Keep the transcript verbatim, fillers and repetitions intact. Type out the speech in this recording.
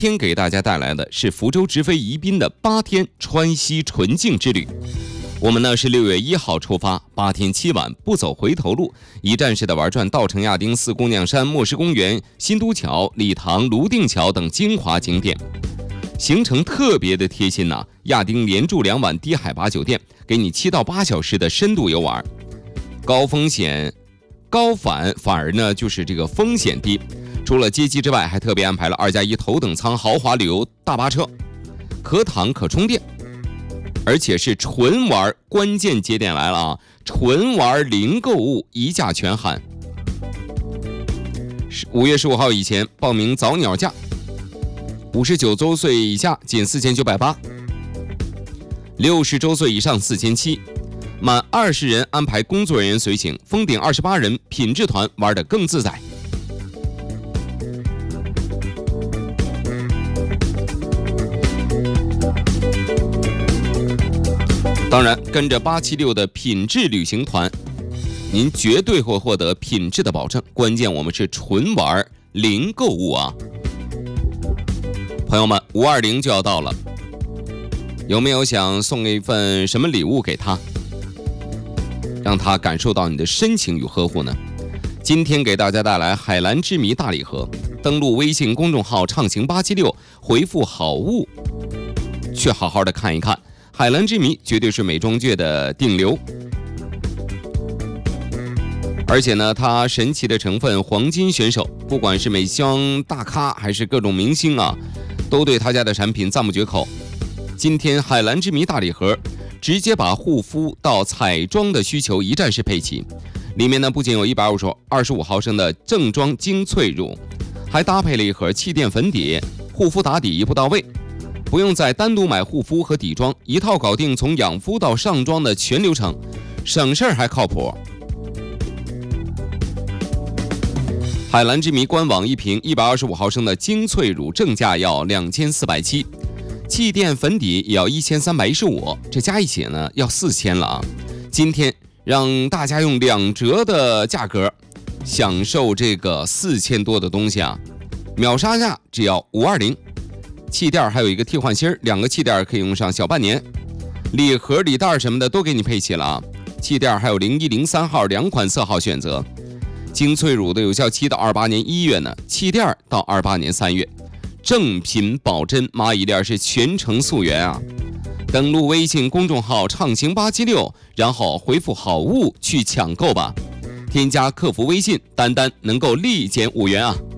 今天给大家带来的是福州直飞宜宾的八天川西纯净之旅。我们呢是六月一号出发，八天七晚不走回头路，一站式的玩转稻城亚丁、四姑娘山、莫石公园、新都桥、礼堂、泸定桥等精华景点。行程特别的贴心呐、啊，亚丁连住两晚低海拔酒店，给你七到八小时的深度游玩。高风险高反反而呢就是这个风险低。除了接机之外，还特别安排了二加一头等舱豪华旅游大巴车，可躺可充电，而且是纯玩。关键节点来了啊！纯玩零购物，一价全含。五月十五号以前报名早鸟价，五十九周岁以下仅四千九百八，六十周岁以上四千七，满二十人安排工作人员随行，封顶二十八人品质团玩得更自在。当然，跟着八七六的品质旅行团，您绝对会获得品质的保证。关键我们是纯玩零购物啊！朋友们，五二零就要到了，有没有想送一份什么礼物给他，让他感受到你的深情与呵护呢？今天给大家带来海蓝之谜大礼盒，登录微信公众号畅行八七六，回复好物，去好好的看一看。海蓝之谜绝对是美妆界的顶流，而且呢，它神奇的成分黄金选手，不管是美妆大咖还是各种明星啊，都对他家的产品赞不绝口。今天海蓝之谜大礼盒直接把护肤到彩妆的需求一站式配齐，里面呢不仅有一百二十五毫升的正装精粹乳，还搭配了一盒气垫粉底，护肤打底一步到位。不用再单独买护肤和底妆，一套搞定从养肤到上妆的全流程，省事儿还靠谱。海蓝之谜官网一瓶一百二十五毫升的精粹乳正价要两千四百七，气垫粉底也要一千三百一十五，这加一起呢要四千了啊！今天让大家用两折的价格享受这个四千多的东西啊，秒杀价只要五二零。气垫还有一个替换芯，两个气垫可以用上小半年，礼盒礼袋什么的都给你配齐了啊。气垫还有零一零三号两款色号选择，精粹乳的有效期到二八年一月呢，气垫到二八年三月，正品保真，蚂蚁链是全程溯源啊。登录微信公众号畅行八七六，然后回复好物去抢购吧，添加客服微信，单单能够立减五元啊。